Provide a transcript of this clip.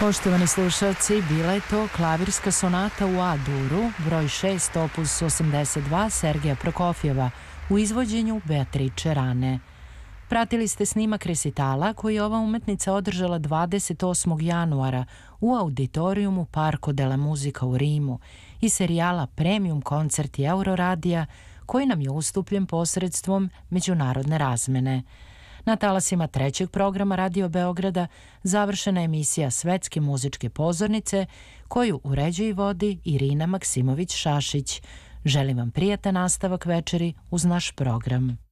Poštovani slušalci, bila je to klavirska sonata u A-duru, broj 6, opus 82 Sergeja Prokofjeva u izvođenju Beatrice Rane. Pratili ste snimak resitala koji je ova umetnica održala 28. januara u auditorijumu Parco della Musica u Rimu i serijala Premium koncerti Euroradija koji nam je ustupljen posredstvom međunarodne razmene. Na talasima trećeg programa Radio Beograda završena emisija Svetske muzičke pozornice koju uređuje i vodi Irina Maksimović-Šašić. Želim vam prijatan nastavak večeri uz naš program.